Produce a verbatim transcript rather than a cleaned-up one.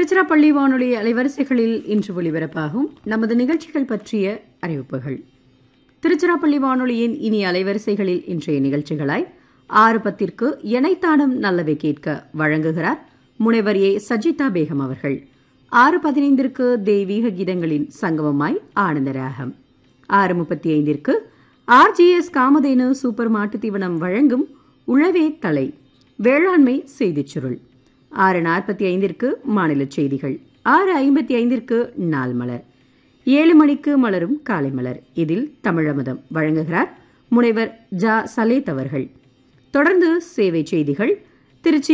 திருச்சிராப்பள்ளி வானொலி அலைவரிசைகளில் இன்று ஒலிபரப்பாகும் நமது நிகழ்ச்சிகள் பற்றிய அறிவிப்புகள். திருச்சிராப்பள்ளி வானொலியின் இனி அலைவரிசைகளில் இன்றைய நிகழ்ச்சிகளாய் ஆறு பத்திற்கு எனைத்தானும் நல்லவை கேட்க வழங்குகிறார் முனைவர் ஏ சஜிதா பேகம் அவர்கள். ஆறு பதினைந்திற்கு தெய்வீக கீதங்களின் சங்கமமாய் ஆனந்தராகம். ஆறு முப்பத்தி ஐந்திற்கு ஆர்ஜிஎஸ் காமதேனு சூப்பர் மாட்டு தீவனம் வழங்கும் உழவே தலை வேளாண்மை செய்திச் சுருள். ஆறு நாற்பத்தி ஐந்திற்கு மாநில செய்திகள். ஆறு ஐம்பத்தி ஐந்திற்கு நாள் மலர். ஏழு மணிக்கு மலரும் காலை மலர். இதில் தமிழமுதம் வழங்குகிறார் முனைவர் ஜா சலேத் அவர்கள். தொடர்ந்து சேவை செய்திகள். திருச்சி